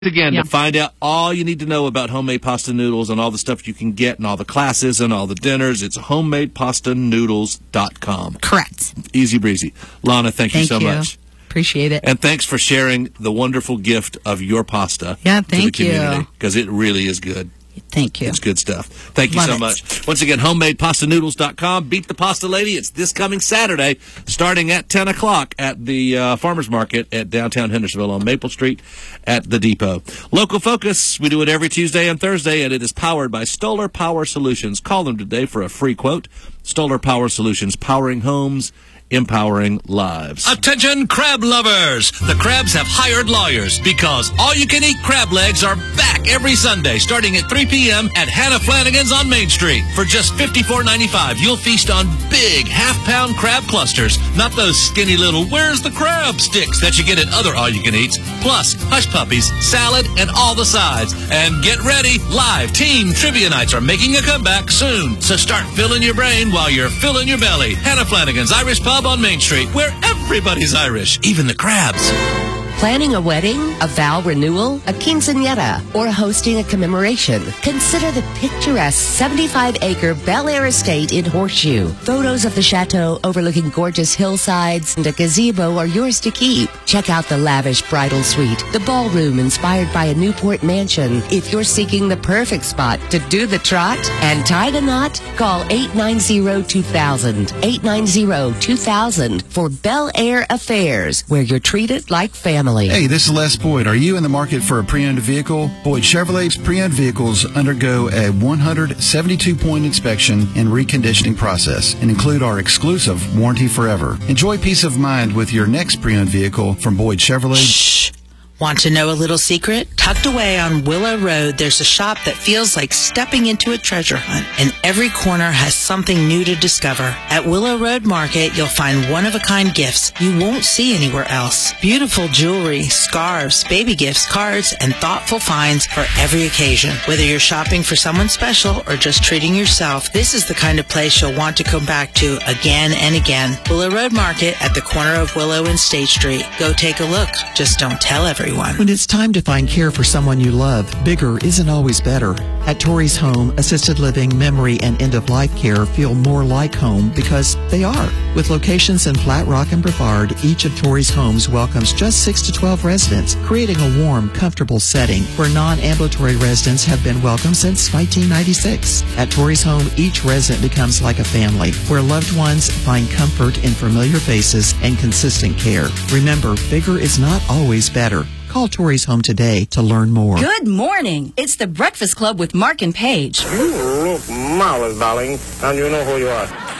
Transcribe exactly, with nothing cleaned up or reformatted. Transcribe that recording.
Again, Yeah. to find out all you need to know about homemade pasta noodles and all the stuff you can get and all the classes and all the dinners, it's homemade pasta noodles dot com. Correct. Easy breezy. Lana, thank, Thank you so you. much. Appreciate it. And thanks for sharing the wonderful gift of your pasta Yeah, to the thank you. community, because it really is good. Thank you. It's good stuff. Thank you Love so it. much. Once again, homemade pasta noodles dot com. Beat the Pasta Lady. It's this coming Saturday, starting at ten o'clock at the uh, Farmers Market at downtown Hendersonville on Maple Street at the Depot. Local Focus. We do it every Tuesday and Thursday, and it is powered by Stoller Power Solutions. Call them today for a free quote. Stoller Power Solutions, powering homes, empowering lives. Attention crab lovers! The Crabs have hired lawyers because all-you-can-eat crab legs are back every Sunday starting at three p.m. at Hannah Flanagan's on Main Street. For just fifty-four ninety-five, you'll feast on big half-pound crab clusters, not those skinny little where's the crab sticks that you get at other all-you-can-eats, plus hush puppies, salad, and all the sides. And get ready, live team trivia nights are making a comeback soon, so start filling your brain while you're filling your belly. Hannah Flanagan's Irish Pub on Main Street, where everybody's Irish, even the crabs. Planning a wedding, a vow renewal, a quinceañera, or hosting a commemoration? Consider the picturesque seventy-five acre Bel Air estate in Horseshoe. Photos of the chateau overlooking gorgeous hillsides and a gazebo are yours to keep. Check out the lavish bridal suite, the ballroom inspired by a Newport mansion. If you're seeking the perfect spot to do the trot and tie the knot, call eight nine zero two thousand, eight nine zero two thousand for Bel Air Affairs, where you're treated like family. Hey, this is Les Boyd. Are you in the market for a pre-owned vehicle? Boyd Chevrolet's pre-owned vehicles undergo a one hundred seventy-two point inspection and reconditioning process and include our exclusive Warranty Forever. Enjoy peace of mind with your next pre-owned vehicle from Boyd Chevrolet. Shh. Want to know a little secret? Tucked away on Willow Road, there's a shop that feels like stepping into a treasure hunt, and every corner has something new to discover. At Willow Road Market, you'll find one-of-a-kind gifts you won't see anywhere else. Beautiful jewelry, scarves, baby gifts, cards, and thoughtful finds for every occasion. Whether you're shopping for someone special or just treating yourself, this is the kind of place you'll want to come back to again and again. Willow Road Market at the corner of Willow and State Street. Go take a look. Just don't tell everyone. When it's time to find care for someone you love, bigger isn't always better. At Torrey's Home, assisted living, memory, and end-of-life care feel more like home because they are. With locations in Flat Rock and Brevard, each of Torrey's homes welcomes just six to twelve residents, creating a warm, comfortable setting where non-ambulatory residents have been welcome since nineteen ninety-six. At Torrey's Home, each resident becomes like a family, where loved ones find comfort in familiar faces and consistent care. Remember, bigger is not always better. Call Torrey's Home today to learn more. Good morning. It's the Breakfast Club with Mark and Paige. You look marvelous, darling, and you know who you are.